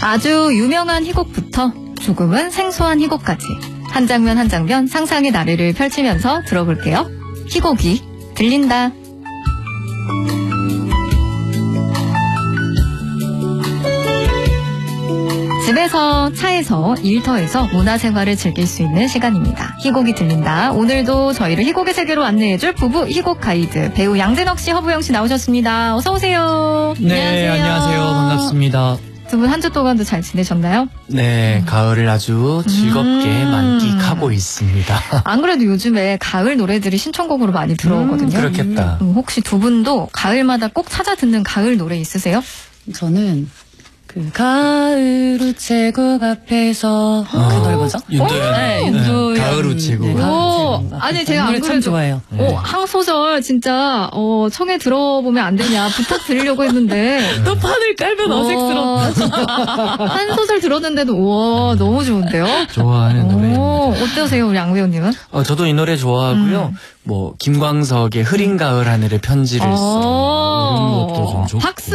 아주 유명한 희곡부터 조금은 생소한 희곡까지 한 장면 한 장면 상상의 나래를 펼치면서 들어볼게요. 희곡이 들린다. 집에서, 차에서, 일터에서 문화생활을 즐길 수 있는 시간입니다. 희곡이 들린다. 오늘도 저희를 희곡의 세계로 안내해줄 부부 희곡 가이드 배우 양진혁 씨, 허부영 씨 나오셨습니다. 어서 오세요. 네, 안녕하세요. 반갑습니다. 두 분 한 주 동안도 잘 지내셨나요? 네, 가을을 아주 즐겁게 만끽하고 있습니다. 안 그래도 요즘에 가을 노래들이 신청곡으로 많이 들어오거든요. 그렇겠다. 혹시 두 분도 가을마다 꼭 찾아 듣는 가을 노래 있으세요? 저는 그 가을 우체국 앞에서 그 노래 뭐죠? 윤도현. 네, 윤도현. 가을 우체국. 네, 가을 우체국. 아니 제가 노래 안 참 그래도 좋아해요. 한 소절 진짜 청해 들어보면 안 되냐 부탁드리려고 했는데 또 판을 깔면 어색스럽다. 한 소절 들었는데도 우와 너무 좋은데요? 좋아하는 노래. 어떠세요 우리 양 배우님은? 저도 이 노래 좋아하고요. 뭐 김광석의 흐린 가을 하늘에 편지를 써. 이런 것도 좀 좋고. 박수.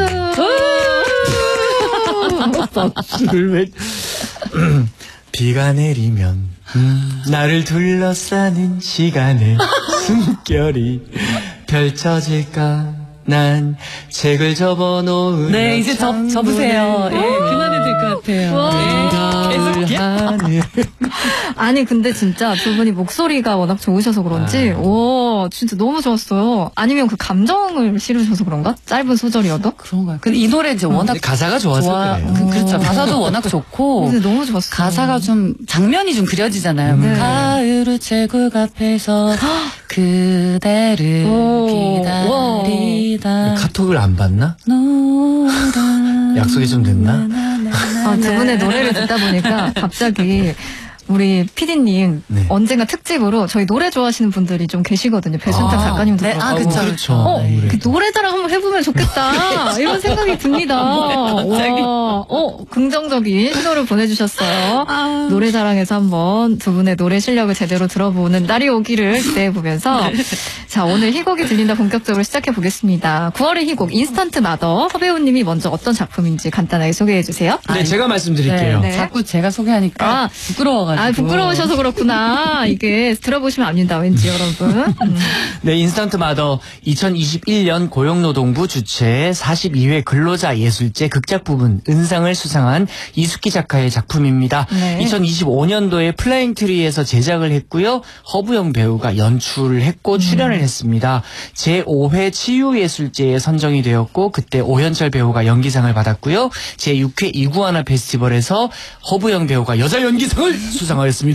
박수를 왜? 비가 내리면 나를 둘러싸는 시간에 숨결이 펼쳐질까? 난 책을 접어놓은 네, 이제 접으세요. 예, 그만해도 될 것 같아요. 가을 하늘. 아니 근데 진짜 두 분이 목소리가 워낙 좋으셔서 그런지 진짜 너무 좋았어요. 아니면 그 감정을 실으셔서 그런가? 짧은 소절이어도? 그런가요? 근데 이 노래 이제 워낙 가사가 좋아서 그래요. 그렇죠. 가사도 워낙 좋고. 근데 너무 좋았어요. 가사가 좀 장면이 좀 그려지잖아요. 네. 가을 우체국 앞에서 그대를 기다리다. 카톡을 안 받나? 약속이 좀 됐나? 두 분의 노래를 듣다 보니까 갑자기 우리 PD님 네. 언젠가 특집으로 저희 노래 좋아하시는 분들이 좀 계시거든요. 배순탁 작가님도 네, 그렇고. 그쵸. 그렇죠. 그 노래자랑 한번 해보면 좋겠다. 이런 생각이 듭니다. 갑자기. 긍정적인 신호를 보내주셨어요. 노래자랑에서 한번 두 분의 노래 실력을 제대로 들어보는 날이 오기를 기대해보면서 자 오늘 희곡이 들린다 본격적으로 시작해보겠습니다. 9월의 희곡 인스턴트 마더 허배우님이 먼저 어떤 작품인지 간단하게 소개해주세요. 네, 제가 말씀드릴게요. 네. 자꾸 제가 소개하니까 부끄러워가지고. 부끄러우셔서 그렇구나. 이게 들어보시면 압니다. 왠지 여러분. 네, 인스턴트 마더 2021년 고용노동부 주최 42회 근로자 예술제 극작 부분 은상을 수상한 이숙기 작가의 작품입니다. 네. 2025년도에 플라잉 트리에서 제작을 했고요. 허부영 배우가 연출을 했고 출연을 했습니다. 제5회 치유예술제에 선정이 되었고 그때 오현철 배우가 연기상을 받았고요. 제6회 이구아나 페스티벌에서 허부영 배우가 여자 연기상을 수상하였습니다.